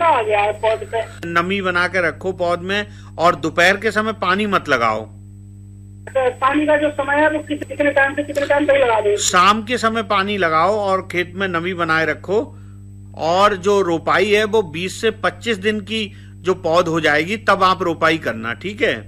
आ गया है पौध पे। नमी बना के रखो पौध में, और दोपहर के समय पानी मत लगाओ। तो पानी का जो समय है वो कितने टाइम से कितने टाइम तक लगा दे? शाम के समय पानी लगाओ और खेत में नमी बनाए रखो। और जो रोपाई है वो 20 से 25 दिन की जो पौध हो जाएगी तब आप रोपाई करना, ठीक है?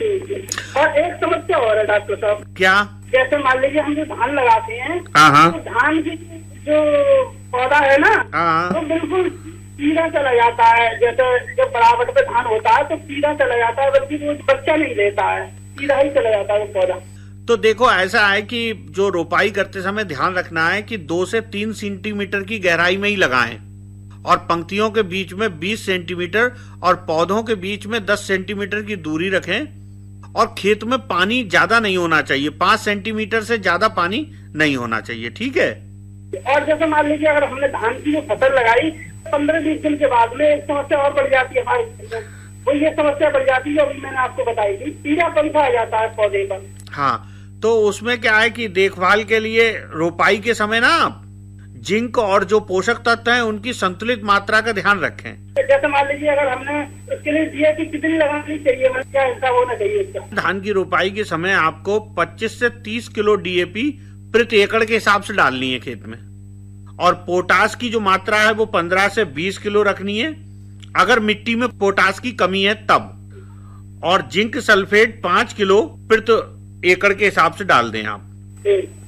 और एक समस्या और है डॉक्टर साहब। क्या? जैसे मान लीजिए हम जो धान लगाते हैं, हाँ, तो धान की जो पौधा है ना, वो बिल्कुल सीधा चला जाता है। जैसे जब बराबर पे धान होता है तो सीधा चला जाता है, बल्कि वो बच्चा नहीं देता है, सीधा ही चला जाता है वो पौधा। तो देखो ऐसा है कि जो रोपाई करते समय ध्यान रखना है कि 2 से 3 सेंटीमीटर की गहराई में ही लगाएं, और पंक्तियों के बीच में 20 सेंटीमीटर और पौधों के बीच में 10 सेंटीमीटर की दूरी रखें। और खेत में पानी ज्यादा नहीं होना चाहिए, 5 सेंटीमीटर से ज्यादा पानी नहीं होना चाहिए, ठीक है? और जैसे मान लीजिए अगर हमने धान की जो फसल लगाई 15-20 दिन के बाद में एक समस्या और बढ़ जाती है हमारे, वो ये समस्या बढ़ जाती है जो अभी मैंने आपको बताई थी, पीला पंखा आ जाता है पौधे पर। हाँ, तो उसमें क्या है कि देखभाल के लिए रोपाई के समय ना जिंक और जो पोषक तत्व हैं उनकी संतुलित मात्रा का ध्यान रखें। जैसे मान लीजिए अगर हमने उसके लिए डीएपी कितनी लगानी चाहिए, मतलब क्या हिसाब होना चाहिए इसका? धान की रोपाई के समय आपको 25 से 30 किलो डीएपी प्रति एकड़ के हिसाब से डालनी है खेत में। और पोटास की जो मात्रा है वो 15 से 20 किलो रखनी है अगर मिट्टी में पोटास की कमी है तब। और जिंक सल्फेट 5 किलो प्रति एकड़ के हिसाब से डाल दें आप,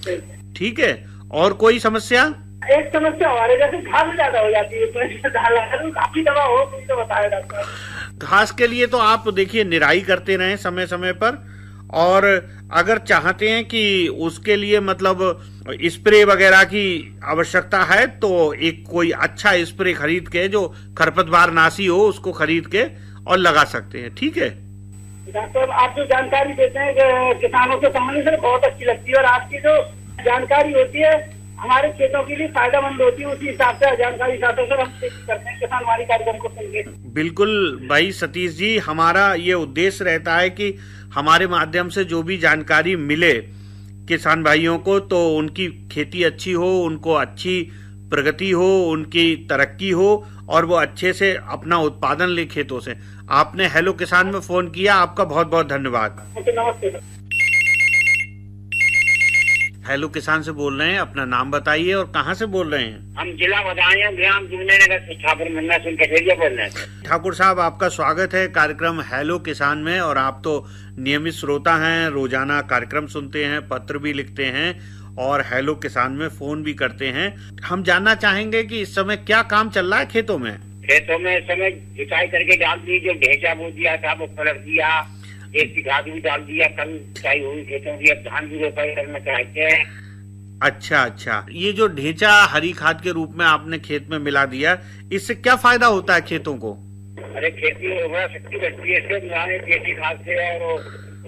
ठीक है? और कोई समस्या? एक समस्या और है, जैसे घास ज्यादा हो जाती है तो काफी दवा हो तो बताया डॉक्टर। घास के लिए तो आप देखिए निराई करते रहें समय समय पर। और अगर चाहते हैं कि उसके लिए मतलब स्प्रे वगैरह की आवश्यकता है तो एक कोई अच्छा स्प्रे खरीद के जो खरपतवार नाशी हो उसको खरीद के और लगा सकते हैं, ठीक है? डॉक्टर आप जो जानकारी देते हैं किसानों के संबंध से बहुत अच्छी लगती है, और आपकी जो जानकारी होती है हमारे खेतों के लिए फायदेमंद होती है। उसी हिसाब से जानकारी हिसाब से हम करते हैं किसान वाणी कार्यक्रम को सुन के। बिल्कुल भाई सतीश जी, हमारा ये उद्देश्य रहता है कि हमारे माध्यम से जो भी जानकारी मिले किसान भाइयों को, तो उनकी खेती अच्छी हो, उनको अच्छी प्रगति हो, उनकी तरक्की हो और वो अच्छे से अपना उत्पादन ले खेतों से। आपने हेलो किसान में फोन किया, आपका बहुत बहुत धन्यवाद। नमस्ते। हेलो किसान से बोल रहे हैं, अपना नाम बताइए और कहाँ से बोल रहे हैं? हम जिला बदायूं ग्राम नगर से ठाकुर मुन्ना सिंह कठेरिया बोल रहे हैं। ठाकुर साहब, आपका स्वागत है कार्यक्रम हेलो किसान में। और आप तो नियमित श्रोता हैं, रोजाना कार्यक्रम सुनते हैं, पत्र भी लिखते हैं और हेलो किसान में फोन भी करते हैं। हम जानना चाहेंगे कि इस समय क्या काम चल रहा है खेतों में? खेतों में इस समय जुताई करके डाल दी, जो ढेंचा बो दिया था वो पलट दिया, एक खाद भी डाल दिया, कल जुताई हुई खेतों की, अब धान की रोपाई करना चाहते हैं। अच्छा, ये जो ढेंचा हरी खाद के रूप में आपने खेत में मिला दिया, इससे क्या फायदा होता है खेतों को? अरे खेती में उर्वरा शक्ति बढ़ती है इससे, मिलाने देसी खाद से और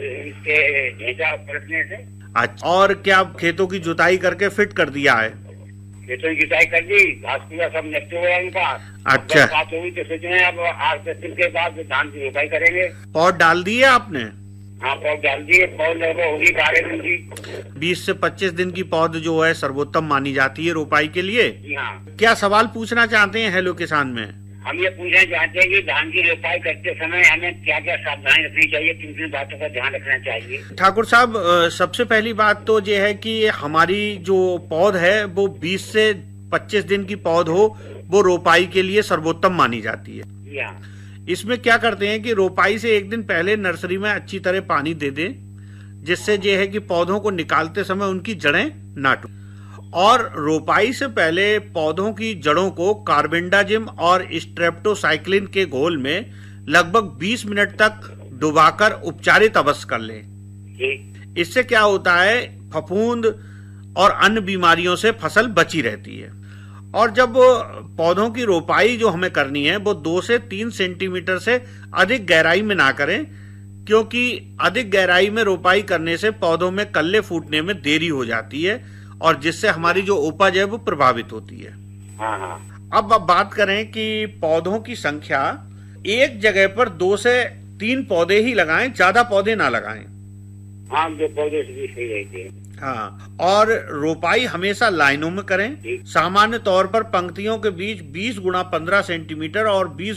इसके ढेंचा पलटने से। अच्छा, और क्या खेतों की जुताई करके फिट कर दिया है? खेतों की जुताई कर दी, घास पूरा सब नष्ट हो गया उनका। अच्छा, बात होगी तो सोच रहे हैं अब 8-10 दिन के बाद धान की रोपाई करेंगे। पौध डाल दिए आपने? हाँ, पौध डाल दिए, पौध लगभग होगी 12 दिन की। 20 से 25 दिन की पौध जो है सर्वोत्तम मानी जाती है रोपाई के लिए। जी हाँ। क्या सवाल पूछना चाहते हैं हेलो किसान में? हम ये पूछना चाहते हैं कि धान की रोपाई करते समय हमें क्या क्या सावधानी रखनी चाहिए, किन किन बातों का ध्यान रखना चाहिए? ठाकुर साहब, सबसे पहली बात तो ये है कि हमारी जो पौध है वो 20 से 25 दिन की पौध हो, वो रोपाई के लिए सर्वोत्तम मानी जाती है। जी हाँ। इसमें क्या करते हैं कि रोपाई से एक दिन पहले नर्सरी में अच्छी तरह पानी दे दें, जिससे ये है कि पौधों को निकालते समय उनकी जड़ें ना टूटें। और रोपाई से पहले पौधों की जड़ों को कार्बेंडाजिम और स्ट्रेप्टोसाइक्लिन के घोल में लगभग 20 मिनट तक डुबाकर उपचारित अवश्य कर लें। इससे क्या होता है, फफूंद और अन्य बीमारियों से फसल बची रहती है। और जब पौधों की रोपाई जो हमें करनी है वो 2 से 3 सेंटीमीटर से अधिक गहराई में ना करें, क्योंकि अधिक गहराई में रोपाई करने से पौधों में कल्ले फूटने में देरी हो जाती है और जिससे हमारी जो उपज है वो प्रभावित होती है। अब बात करें कि पौधों की संख्या, एक जगह पर 2 से 3 पौधे ही लगाएं, ज्यादा पौधे ना लगाएं। हाँ, 2 पौधे से भी सही रहते हैं। हाँ, और रोपाई हमेशा लाइनों में करें। सामान्य तौर पर पंक्तियों के बीच 20 गुणा 15 सेंटीमीटर और 20